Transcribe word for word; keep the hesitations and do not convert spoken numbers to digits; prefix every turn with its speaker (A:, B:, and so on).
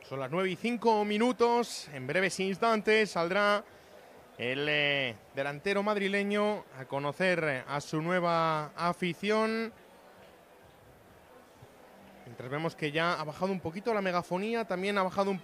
A: Son las nueve y cinco minutos. En breves instantes saldrá el eh, delantero madrileño a conocer a su nueva afición. Mientras vemos que ya ha bajado un poquito la megafonía, también ha bajado un